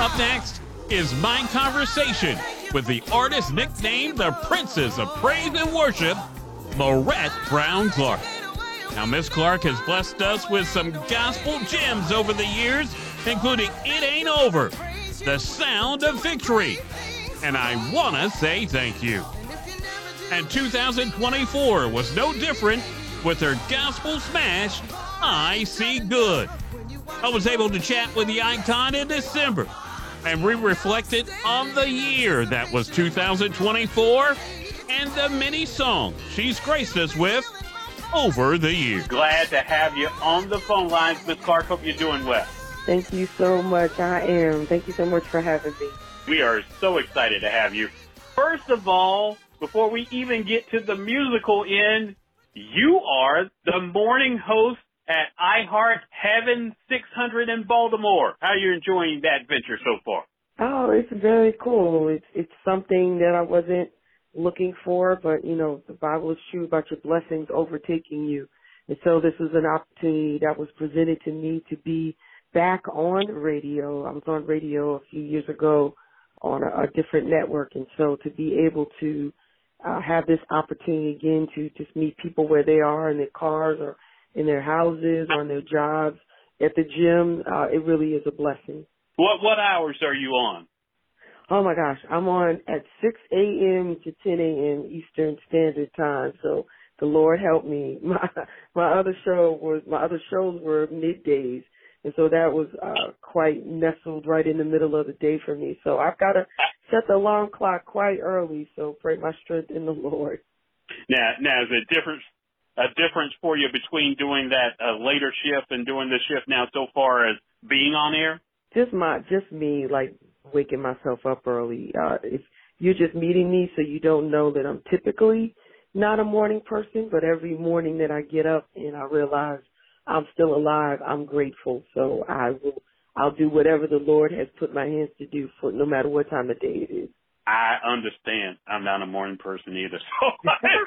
Up next is my conversation with the artist nicknamed the Princess of Praise and Worship, Marette Brown Clark. Now, Miss Clark has blessed us with some gospel gems over the years, including It Ain't Over, The Sound of Victory, and I Want to Say Thank You. And 2024 was no different with her gospel smash, I See Good. I was able to chat with the icon in December, and we reflected on the year that was 2024 and the many songs she's graced us with over the years. Glad to have you on the phone lines, Miss Clark. Hope you're doing well. Thank you so much. I am. Thank you so much for having me. We are so excited to have you. First of all, before we even get to the musical end, you are the morning host at iHeart Heaven 600 in Baltimore. How are you enjoying that venture so far? Oh, it's very cool. It's something that I wasn't looking for, but, you know, the Bible is true about your blessings overtaking you. And so this was an opportunity that was presented to me to be back on radio. I was on radio a few years ago on a different network, and so to be able to have this opportunity again to just meet people where they are in their cars or in their houses or in their jobs, at the gym, it really is a blessing. What hours are you on? Oh my gosh, I'm on at 6 a.m. to 10 a.m. Eastern Standard Time. So the Lord help me. My other shows were middays, and so that was quite nestled right in the middle of the day for me. So I've got to set the alarm clock quite early. So pray my strength in the Lord. Now is a difference for you between doing that later shift and doing the shift now so far as being on air? Just me, like waking myself up early. If you're just meeting me, so you don't know that I'm typically not a morning person, but every morning that I get up and I realize I'm still alive, I'm grateful. So I'll do whatever the Lord has put my hands to do for no matter what time of day it is. I understand. I'm not a morning person either, so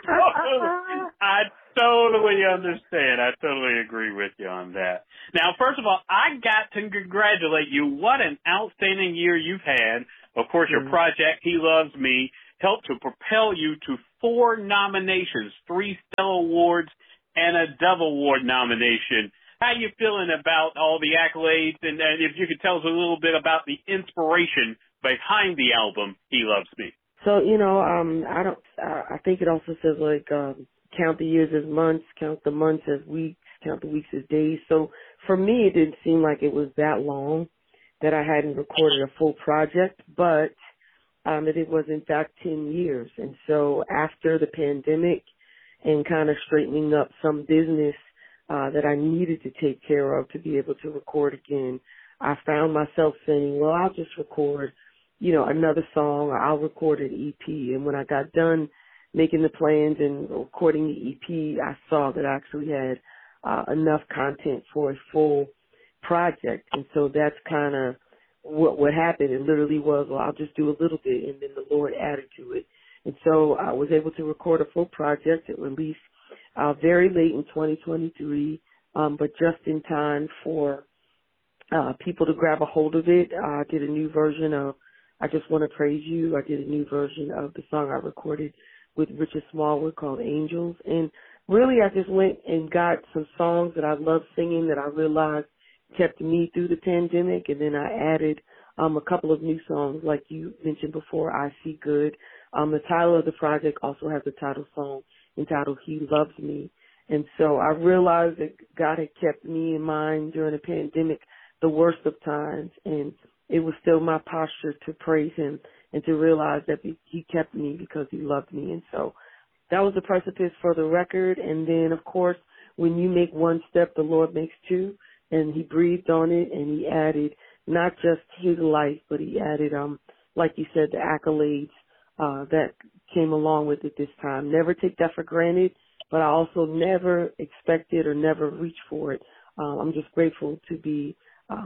I totally understand. I totally agree with you on that. Now, first of all, I got to congratulate you. What an outstanding year you've had. Of course, your project, He Loves Me, helped to propel you to 4 nominations, 3 Stellar Awards, and a Dove Award nomination. How you feeling about all the accolades? And if you could tell us a little bit about the inspiration behind the album, He Loves Me. So, you know, I think it also says like, count the years as months, count the months as weeks, count the weeks as days. So for me, it didn't seem like it was that long that I hadn't recorded a full project, but it was in fact 10 years. And so after the pandemic and kind of straightening up some business that I needed to take care of to be able to record again, I found myself saying, well, I'll just record, you know, another song, or I'll record an EP. And when I got done making the plans and recording the EP, I saw that I actually had enough content for a full project. And so that's kind of what happened. It literally was, well, I'll just do a little bit, and then the Lord added to it. And so I was able to record a full project. It released very late in 2023, but just in time for people to grab a hold of it. I did a new version of I Just Want to Praise You. I did a new version of the song I recorded with Richard Smallwood called Angels. And really I just went and got some songs that I love singing that I realized kept me through the pandemic. And then I added a couple of new songs like you mentioned before, I See Good. The title of the project also has a title song entitled He Loves Me. And so I realized that God had kept me in mind during the pandemic, the worst of times, and it was still my posture to praise Him and to realize that He kept me because He loved me. And so that was the precipice for the record. And then, of course, when you make one step, the Lord makes two, and He breathed on it, and He added not just His life, but He added, like you said, the accolades that came along with it this time. Never take that for granted, but I also never expected or never reached for it. I'm just grateful to be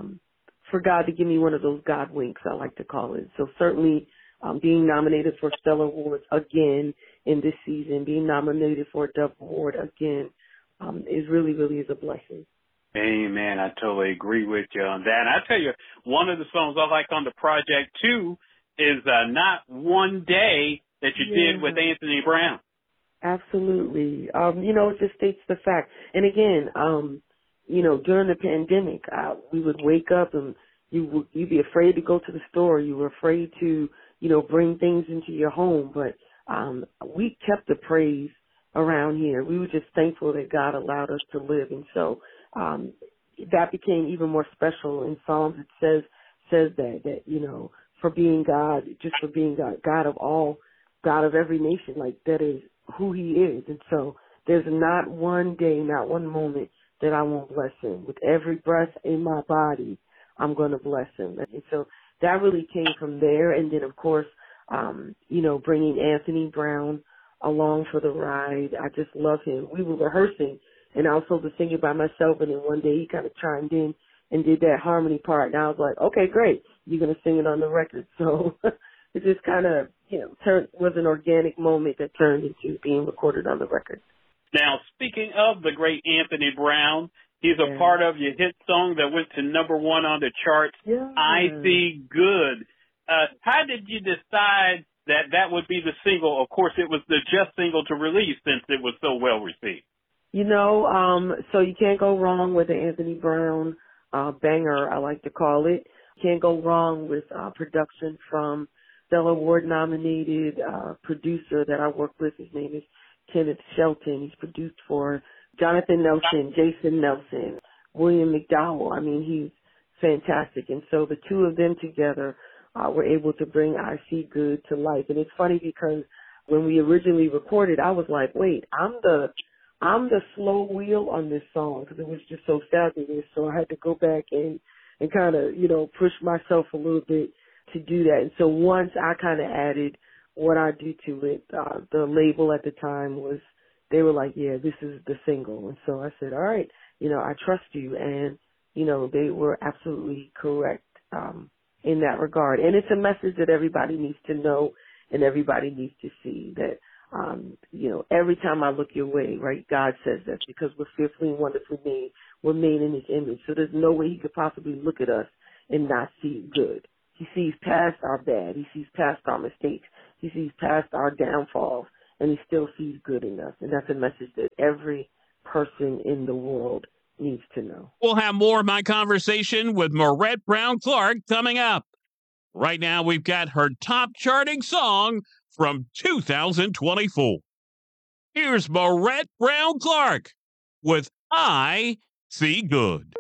for God to give me one of those God winks, I like to call it. So certainly being nominated for Stellar Awards again in this season, being nominated for a Dove Award again, is really, really is a blessing. Amen. I totally agree with you on that. And I tell you, one of the songs I like on the project too is Not One Day that you did with Anthony Brown. Absolutely. It just states the fact. And again, during the pandemic, we would wake up and you'd be afraid to go to the store. You were afraid to, bring things into your home. But we kept the praise around here. We were just thankful that God allowed us to live. And so that became even more special. In Psalms, it says that, for being God, just for being God of all, God of every nation, like that is who he is. And so there's not one day, not one moment that I won't bless him. With every breath in my body, I'm going to bless him. And so that really came from there. And then, of course, bringing Anthony Brown along for the ride. I just love him. We were rehearsing, and I was supposed to sing it by myself, and then one day he kind of chimed in and did that harmony part. And I was like, okay, great. You're going to sing it on the record. So it just kind of, was an organic moment that turned into being recorded on the record. Now, speaking of the great Anthony Brown, he's a part of your hit song that went to #1 on the charts, I See Good. How did you decide that would be the single? Of course, it was the just single to release since it was so well received. So you can't go wrong with the Anthony Brown banger, I like to call it. Can't go wrong with production from Stellar Award nominated producer that I work with. His name is Kenneth Shelton. He's produced for Jonathan Nelson, Jason Nelson, William McDowell. I mean, he's fantastic. And so the two of them together were able to bring I See Good to life. And it's funny because when we originally recorded, I was like, wait, I'm the slow wheel on this song because it was just so fabulous. So I had to go back and kind of, push myself a little bit to do that. And so once I kind of added what I do to it, the label at the time they were like, yeah, this is the single. And so I said, all right, I trust you. And, they were absolutely correct in that regard. And it's a message that everybody needs to know and everybody needs to see that, every time I look your way, right, God says that because we're fearfully and wonderfully made. We're made in his image. So there's no way he could possibly look at us and not see good. He sees past our bad. He sees past our mistakes. He sees past our downfalls, and he still sees good in us. And that's a message that every person in the world needs to know. We'll have more of my conversation with Marette Brown Clark coming up. Right now, we've got her top charting song from 2024. Here's Marette Brown Clark with I See Good.